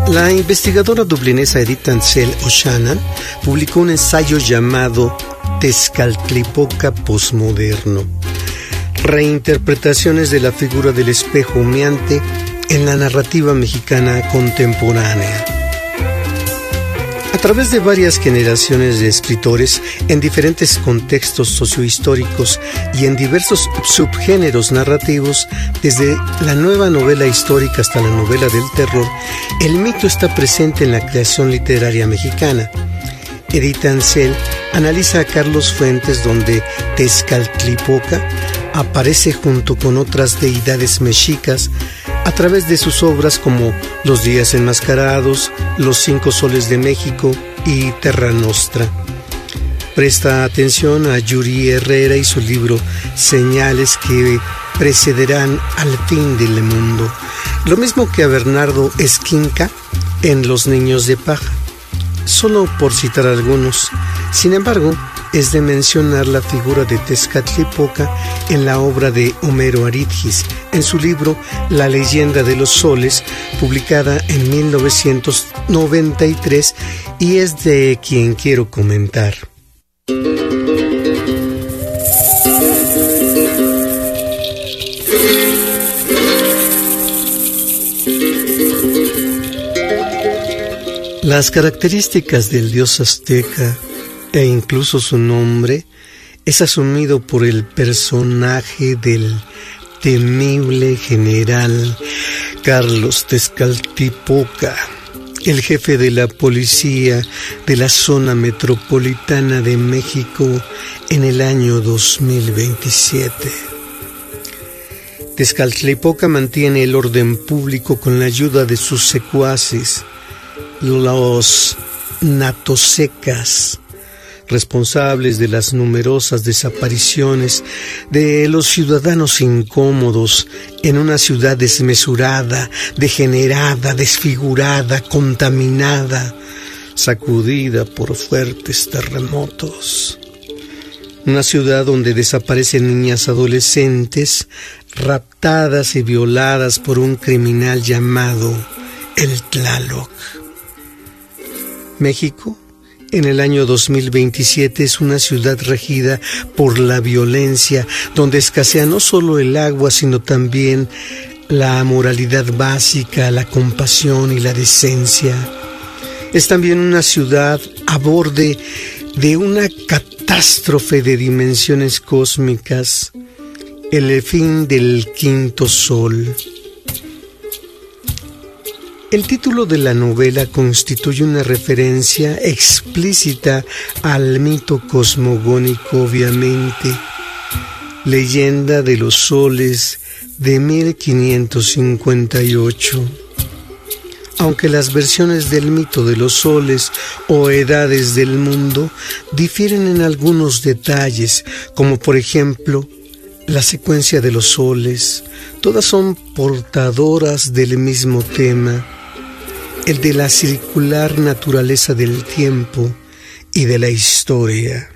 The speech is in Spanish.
La investigadora dublinesa Edith Ansel O'Shannon publicó un ensayo llamado Tezcatlipoca Postmoderno, reinterpretaciones de la figura del espejo humeante en la narrativa mexicana contemporánea. A través de varias generaciones de escritores en diferentes contextos sociohistóricos y en diversos subgéneros narrativos, desde la nueva novela histórica hasta la novela del terror, el mito está presente en la creación literaria mexicana. Edith Ansel analiza a Carlos Fuentes, donde Tezcatlipoca aparece junto con otras deidades mexicas a través de sus obras como Los Días Enmascarados, Los 5 Soles de México y Terra Nostra. Presta atención a Yuri Herrera y su libro Señales que precederán al fin del mundo, lo mismo que a Bernardo Esquinca en Los Niños de Paja, solo por citar algunos. Sin embargo, es de mencionar la figura de Tezcatlipoca en la obra de Homero Aridgis, en su libro La Leyenda de los Soles, publicada en 1993, y es de quien quiero comentar. Las características del dios azteca e incluso su nombre es asumido por el personaje del temible general Carlos Tezcatlipoca, el jefe de la policía de la zona metropolitana de México en el año 2027. Tezcatlipoca mantiene el orden público con la ayuda de sus secuaces, los natosecas, responsables de las numerosas desapariciones de los ciudadanos incómodos en una ciudad desmesurada, degenerada, desfigurada, contaminada, sacudida por fuertes terremotos. Una ciudad donde desaparecen niñas adolescentes, raptadas y violadas por un criminal llamado el Tlaloc. México, en el año 2027, es una ciudad regida por la violencia, donde escasea no solo el agua, sino también la moralidad básica, la compasión y la decencia. Es también una ciudad a borde de una catástrofe de dimensiones cósmicas, el fin del quinto sol. El título de la novela constituye una referencia explícita al mito cosmogónico, obviamente. Leyenda de los Soles de 1558. Aunque las versiones del mito de los soles o edades del mundo difieren en algunos detalles, como por ejemplo la secuencia de los soles, todas son portadoras del mismo tema, el de la circular naturaleza del tiempo y de la historia.